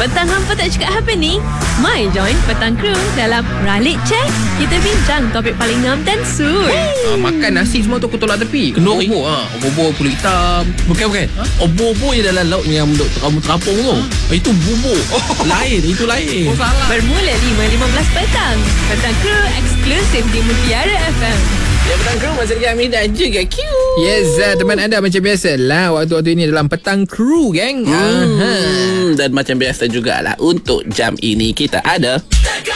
Petang hampa tak cakap apa ni? Mai join Petang Crew dalam Ralik Check. Kita bincang topik paling ngam dan sur. Makan nasi semua tu aku tolak tepi. Kenduri? Obor pulut hitam. Bukan. Obor-obor je dalam laut yang kamu terapung tu. Itu bubur. Lain, itu lain. Salah. Bermula 5.15 petang. Petang Crew eksklusif di Mutiara FM. Ya, Petang Crew masih dengan Amin dan juga Q. Yes, teman anda macam biasa lah waktu-waktu ini dalam Petang Crew, geng. Dan macam biasa jugalah untuk jam ini kita ada